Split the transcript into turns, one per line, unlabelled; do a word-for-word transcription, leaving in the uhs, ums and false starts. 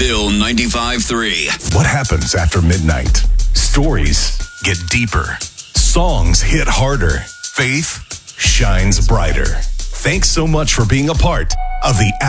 Bill ninety-five three.
What happens after midnight? Stories get deeper. Songs hit harder. Faith shines brighter. Thanks so much for being a part of the